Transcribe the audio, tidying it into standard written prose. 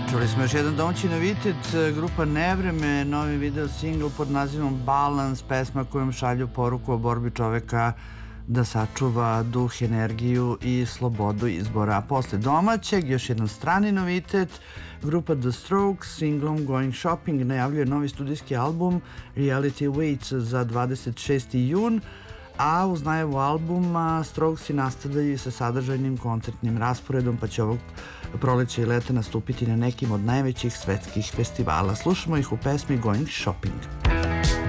Čuli smo još jedan domaći novitet, grupa Nevreme, novi video singl pod nazivom Balans, pesma kojom šalju poruku o borbi čoveka da sačuva duh, energiju i slobodu izbora. A posle domaćeg, još jedan strani novitet, grupa The Strokes singlom Going Shopping najavljuje novi studijski album Reality Waits za 26. jun, a uz najavu albuma Strokesi nastavljaju sa sadržajnim koncertnim rasporedom, pa će ovog proleća i leta nastupiti na nekim od najvećih svetskih festivala. Slušamo ih u pesmi Going Shopping.